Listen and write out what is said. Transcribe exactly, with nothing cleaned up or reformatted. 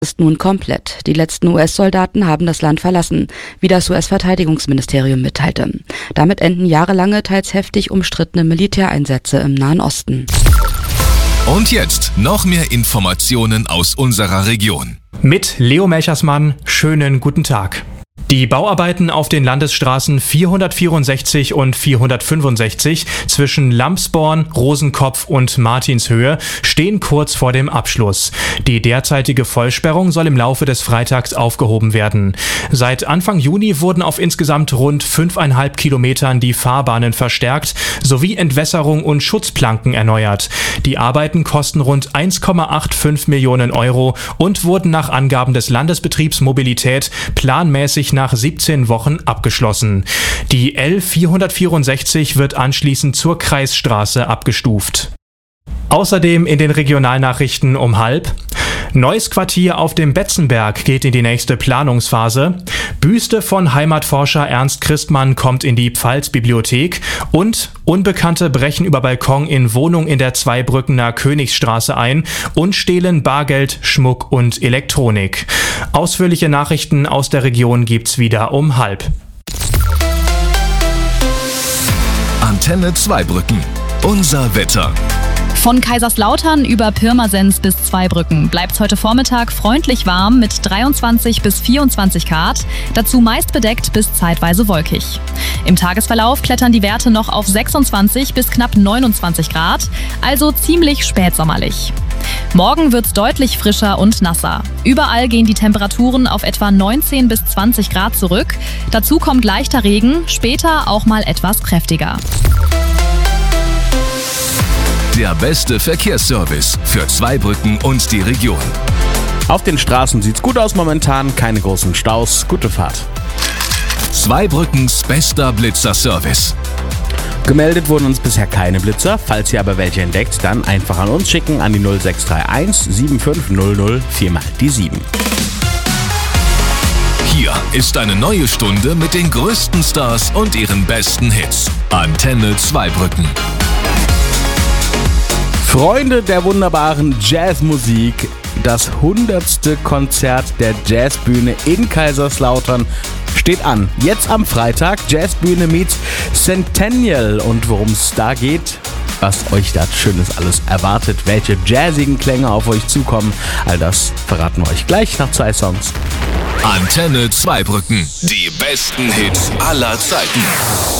ist nun komplett. Die letzten U S-Soldaten haben das Land verlassen, wie das U S-Verteidigungsministerium mitteilte. Damit enden jahrelange, teils heftig umstrittene Militäreinsätze im Nahen Osten. Und jetzt noch mehr Informationen aus unserer Region. Mit Leo Melchersmann, schönen guten Tag. Die Bauarbeiten auf den Landesstraßen vierhundertvierundsechzig und vierhundertfünfundsechzig zwischen Lampsborn, Rosenkopf und Martinshöhe stehen kurz vor dem Abschluss. Die derzeitige Vollsperrung soll im Laufe des Freitags aufgehoben werden. Seit Anfang Juni wurden auf insgesamt rund fünfeinhalb Kilometern die Fahrbahnen verstärkt sowie Entwässerung und Schutzplanken erneuert. Die Arbeiten kosten rund eins Komma fünfundachtzig Millionen Euro und wurden nach Angaben des Landesbetriebs Mobilität planmäßig nach siebzehn Wochen abgeschlossen. Die L vierhundertvierundsechzig wird anschließend zur Kreisstraße abgestuft. Außerdem in den Regionalnachrichten um halb. Neues Quartier auf dem Betzenberg geht in die nächste Planungsphase. Büste von Heimatforscher Ernst Christmann kommt in die Pfalzbibliothek und Unbekannte brechen über Balkon in Wohnung in der Zweibrückener Königsstraße ein und stehlen Bargeld, Schmuck und Elektronik. Ausführliche Nachrichten aus der Region gibt's wieder um halb. Antenne Zweibrücken. Unser Wetter. Von Kaiserslautern über Pirmasens bis Zweibrücken bleibt es heute Vormittag freundlich warm mit dreiundzwanzig bis vierundzwanzig Grad, dazu meist bedeckt bis zeitweise wolkig. Im Tagesverlauf klettern die Werte noch auf sechsundzwanzig bis knapp neunundzwanzig Grad, also ziemlich spätsommerlich. Morgen wird es deutlich frischer und nasser. Überall gehen die Temperaturen auf etwa neunzehn bis zwanzig Grad zurück. Dazu kommt leichter Regen, später auch mal etwas kräftiger. Der beste Verkehrsservice für Zweibrücken und die Region. Auf den Straßen sieht's gut aus momentan, keine großen Staus, gute Fahrt. Zweibrückens bester Blitzer-Service. Gemeldet wurden uns bisher keine Blitzer, falls ihr aber welche entdeckt, dann einfach an uns schicken an die null sechs drei eins sieben fünf null null vier mal die sieben. Hier ist eine neue Stunde mit den größten Stars und ihren besten Hits. Antenne Zweibrücken. Freunde der wunderbaren Jazzmusik, das hundertste Konzert der Jazzbühne in Kaiserslautern steht an. Jetzt am Freitag, Jazzbühne meets Centennial. Und worum es da geht, was euch da Schönes alles erwartet, welche jazzigen Klänge auf euch zukommen, all das verraten wir euch gleich nach zwei Songs. Antenne Zweibrücken, die besten Hits aller Zeiten.